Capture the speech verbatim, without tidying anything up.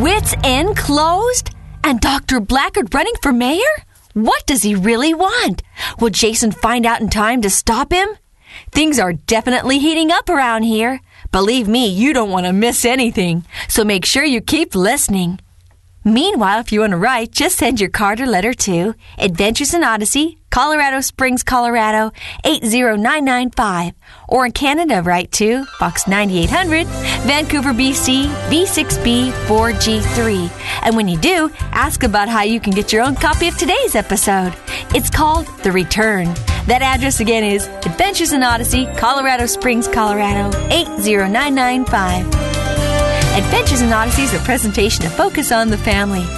Wits End closed? And Doctor Blackguard running for mayor? What does he really want? Will Jason find out in time to stop him? Things are definitely heating up around here. Believe me, you don't want to miss anything. So make sure you keep listening. Meanwhile, if you want to write, just send your card or letter to Adventures in Odyssey, Colorado Springs, Colorado, eight zero nine nine five. Or in Canada, write to Box ninety-eight hundred, Vancouver, B C, V six B four G three. And when you do, ask about how you can get your own copy of today's episode. It's called The Return. That address again is Adventures in Odyssey, Colorado Springs, Colorado, eight zero nine nine five. Adventures in Odyssey is a presentation of Focus on the Family.